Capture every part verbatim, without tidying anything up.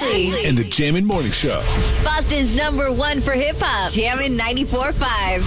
Ashley. And the Jammin' Morning Show. Boston's number one for hip hop. Jammin' ninety-four point five.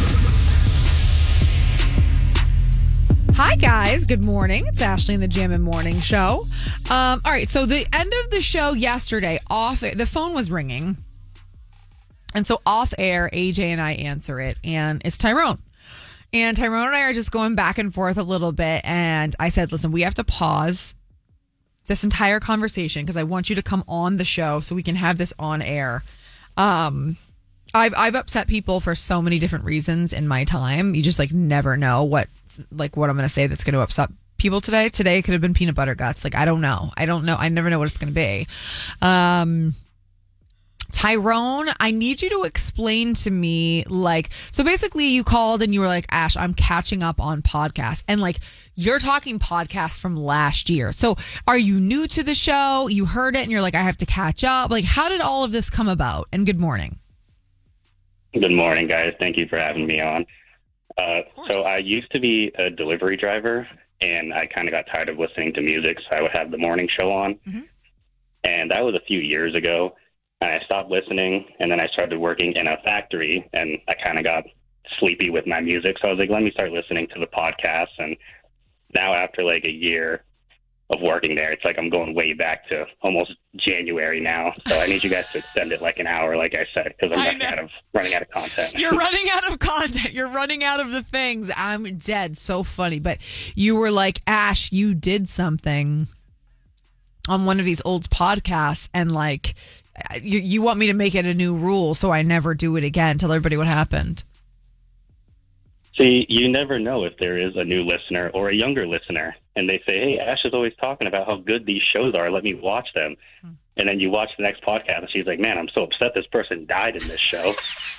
Hi, guys. Good morning. It's Ashley and the Jammin' Morning Show. Um, all right. So the end of the show yesterday, off the phone was ringing. And so off air, A J and I answer it. And it's Tyrone. And Tyrone and I are just going back and forth a little bit. And I said, listen, we have to pause this entire conversation because I want you to come on the show so we can have this on air. Um, I've I've upset people for so many different reasons in my time. You just like never know what like what I'm going to say that's going to upset people today. Today could have been peanut butter guts. Like I don't know. I don't know. I never know what it's going to be. Um, Tyrone, I need you to explain to me, like, so basically you called and you were like, Ash, I'm catching up on podcasts. And like, you're talking podcasts from last year. So are you new to the show? You heard it and you're like, I have to catch up. Like, how did all of this come about? And good morning. Good morning, guys. Thank you for having me on. Uh, so I used to be a delivery driver and I kind of got tired of listening to music. So I would have the morning show on. Mm-hmm. And that was a few years ago. And I stopped listening, and then I started working in a factory, and I kind of got sleepy with my music. So I was like, let me start listening to the podcast. And now after like a year of working there, it's like I'm going way back to almost January now. So I need you guys to extend it like an hour, like I said, because I'm running out of running out of content. You're running out of content. You're running out of the things. I'm dead. So funny. But you were like, Ash, you did something on one of these old podcasts, and like, You, you want me to make it a new rule so I never do it again. Tell everybody what happened. See, you never know if there is a new listener or a younger listener. And they say, hey, Ash is always talking about how good these shows are. Let me watch them. Hmm. And then you watch the next podcast and she's like, man, I'm so upset this person died in this show.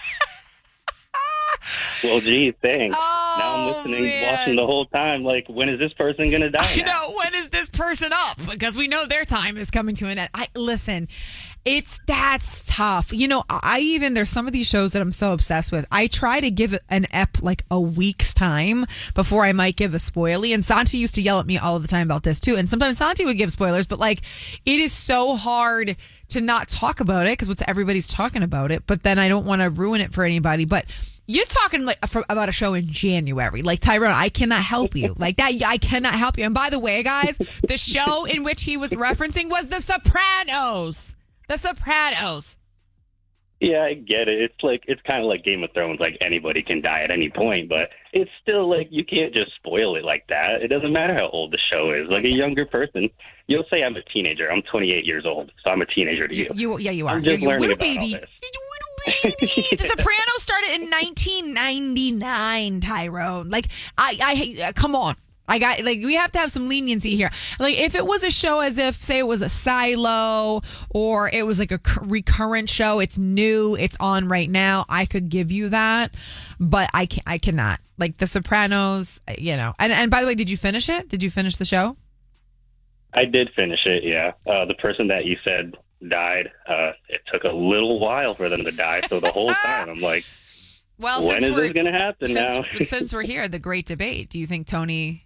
Well, gee, thanks. Oh, now I'm listening, man. watching the whole time. Like, when is this person going to die? You now? know, when is this person up? Because we know their time is coming to an end. I listen, it's that's tough. You know, I even there's some of these shows that I'm so obsessed with. I try to give an ep like a week's time before I might give a spoilie. And Santi used to yell at me all of the time about this too. And sometimes Santi would give spoilers, but like it is so hard to not talk about it because what's everybody's talking about it. But then I don't want to ruin it for anybody. But you're talking like for, about a show in January. Like, Tyrone, I cannot help you. Like that, I cannot help you. And by the way, guys, the show in which he was referencing was The Sopranos. The Sopranos. Yeah, I get it. It's like it's kind of like Game of Thrones. Like anybody can die at any point, but it's still like you can't just spoil it like that. It doesn't matter how old the show is. Like a younger person, you'll say I'm a teenager. I'm twenty-eight years old, so I'm a teenager to you. You, you yeah, you are. I'm just you're, learning you're about baby. all this. Baby. The Sopranos started in nineteen ninety-nine, Tyrone. Like, I, I, come on. I got, like, we have to have some leniency here. Like, if it was a show as if, say, it was a silo or it was like a recurrent show, it's new, it's on right now, I could give you that. But I can I cannot. Like, The Sopranos, you know. And, and by the way, did you finish it? Did you finish the show? I did finish it, yeah. Uh, the person that you said died, uh, it took a little while for them to die. So the whole time, I'm like, well, when is this going to happen since, now? Since we're here, the great debate. Do you think Tony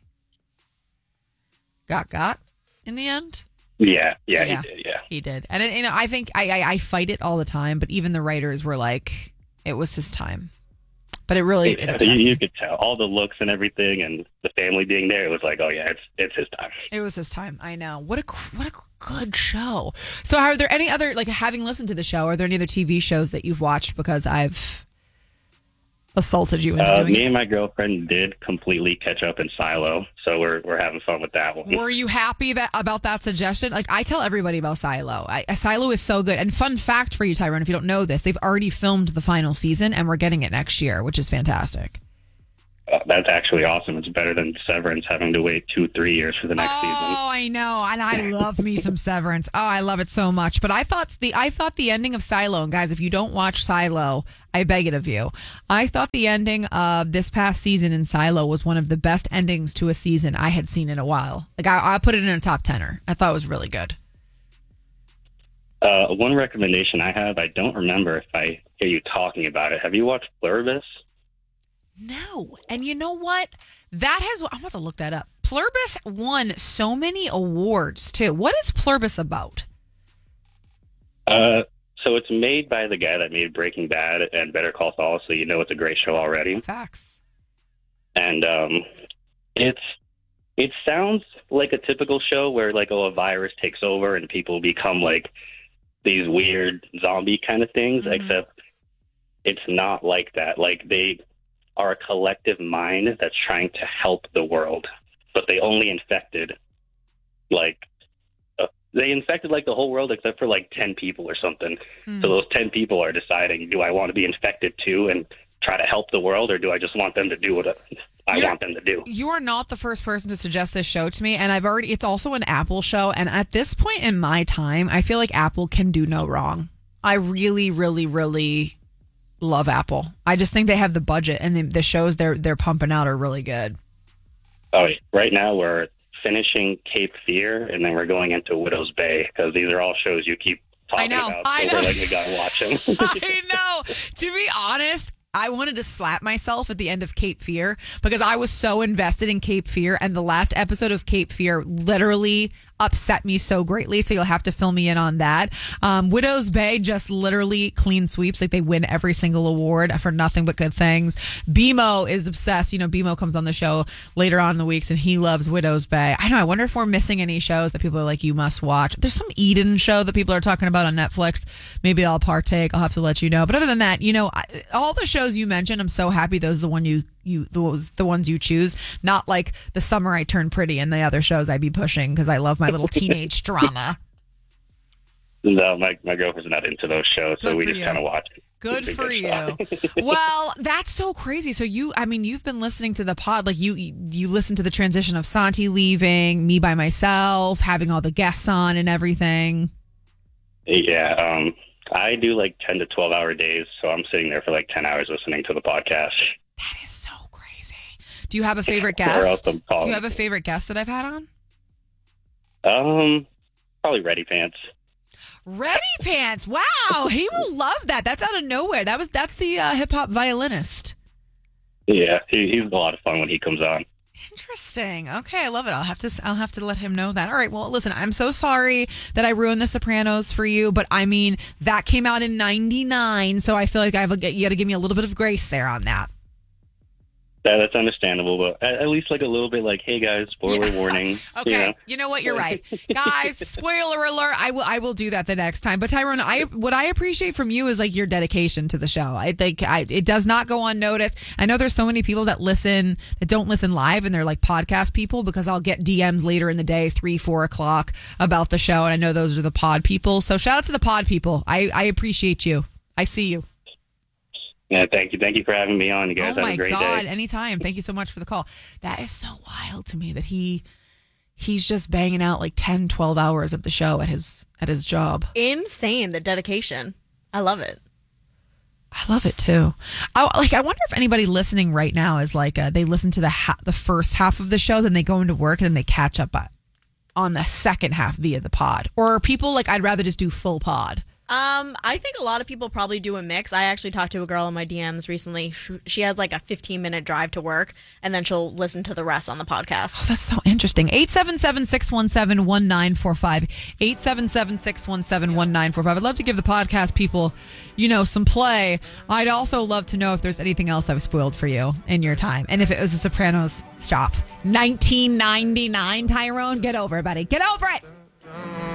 got got in the end? Yeah, yeah, yeah he did, yeah. He did. And, you know, I think I, I, I fight it all the time, but even the writers were like, it was his time. But it really, yeah, it you, you could tell all the looks and everything, and the family being there. It was like, oh yeah, it's it's his time. It was his time. I know. What a what a good show. So, are there any other, like, having listened to the show, are there any other T V shows that you've watched because I've assaulted you into uh, doing me it? and my girlfriend did completely catch up in Silo, so we're we're having fun with that one. Were you happy that about that suggestion? Like, I tell everybody about Silo. I, Silo is so good. And fun fact for you, Tyrone, if you don't know this, they've already filmed the final season and we're getting it next year, which is fantastic. Uh, that's actually awesome. It's better than Severance having to wait two, three years for the next oh, season. Oh, I know, and I love me some Severance. Oh, I love it so much. But I thought the I thought the ending of Silo, and guys, if you don't watch Silo, I beg it of you. I thought the ending of this past season in Silo was one of the best endings to a season I had seen in a while. Like, I, I put it in a top tenner. I thought it was really good. Uh, one recommendation I have, I don't remember if I hear you talking about it. Have you watched Pluribus? No. And you know what? That has, I'm about to look that up. Pluribus won so many awards, too. What is Pluribus about? Uh, so it's made by the guy that made Breaking Bad and Better Call Saul, so you know it's a great show already. Facts. And um, it's it sounds like a typical show where like oh a virus takes over and people become like these weird zombie kind of things, mm-hmm. except it's not like that. Like they are a collective mind that's trying to help the world, but they only infected like uh, they infected like the whole world except for like ten people or something. Mm. So those ten people are deciding, do I want to be infected too and try to help the world, or do I just want them to do what I You're, want them to do? You are not the first person to suggest this show to me, and I've already, it's also an Apple show, and at this point in my time, I feel like Apple can do no wrong. I really, really, really love Apple. I just think they have the budget, and the, the shows they're they're pumping out are really good. Oh, right now we're finishing Cape Fear, and then we're going into Widow's Bay, because these are all shows you keep talking I know, about. I so know. we're like, we gotta watch them. I know. To be honest, I wanted to slap myself at the end of Cape Fear because I was so invested in Cape Fear, and the last episode of Cape Fear literally upset me so greatly, so you'll have to fill me in on that. Um, Widow's Bay just literally clean sweeps, like they win every single award for nothing but good things. B M O is obsessed. You know, B M O comes on the show later on in the weeks, and he loves Widow's Bay. I know, I wonder if we're missing any shows that people are like, you must watch. There's some Eden show that people are talking about on Netflix. Maybe I'll partake. I'll have to let you know. But other than that, you know, I, all the shows you mentioned, I'm so happy those are the one you you those the ones you choose, not like The Summer I Turned Pretty and the other shows I'd be pushing because I love my little teenage drama. No, my my girlfriend's not into those shows, Good so we for just you. kind of watch it. Good It's a for good you. show. Well, that's so crazy. So you, I mean, you've been listening to the pod, like you, you listen to the transition of Santi leaving, me by myself, having all the guests on and everything. Yeah, um, I do like ten to twelve hour days, so I'm sitting there for like ten hours listening to the podcast. That is so crazy. Do you have a favorite Or else guest? I'm Do calling. you have a favorite guest that I've had on? Um, probably Ready Pants. Ready Pants. Wow, he will love that. That's out of nowhere. That was that's the uh, hip hop violinist. Yeah, he, he's a lot of fun when he comes on. Interesting. Okay, I love it. I'll have to I'll have to let him know that. All right. Well, listen, I'm so sorry that I ruined The Sopranos for you, but I mean that came out in ninety-nine, so I feel like I have a, you got to give me a little bit of grace there on that. Yeah, that's understandable, but at, at least like a little bit like, hey guys, spoiler Yeah. warning. Okay, You know? you know what? You're right, guys. Spoiler alert! I will. I will do that the next time. But Tyrone, I what I appreciate from you is like your dedication to the show. I think I, it does not go unnoticed. I know there's so many people that listen that don't listen live, and they're like podcast people because I'll get D Ms later in the day, three, four o'clock, about the show, and I know those are the pod people. So shout out to the pod people. I I appreciate you. I see you. Yeah, thank you. Thank you for having me on. You guys Oh have my a great God, day. anytime. Thank you so much for the call. That is so wild to me that he he's just banging out like ten, twelve hours of the show at his at his job. Insane, the dedication. I love it. I love it too. I like I wonder if anybody listening right now is like uh, they listen to the ha- the first half of the show, then they go into work and then they catch up uh, on the second half via the pod. Or are people like, I'd rather just do full pod? Um, I think a lot of people probably do a mix. I actually talked to a girl in my D Ms recently. Sh- She has like a fifteen minute drive to work, and then she'll listen to the rest on the podcast. Oh, that's so interesting. eight seven seven, six one seven, one nine four five. eight seven seven, six one seven, one nine four five. I'd love to give the podcast people, you know, some play. I'd also love to know if there's anything else I've spoiled for you in your time. And if it was The Sopranos, stop. nineteen ninety-nine, Tyrone, get over it, buddy. Get over it.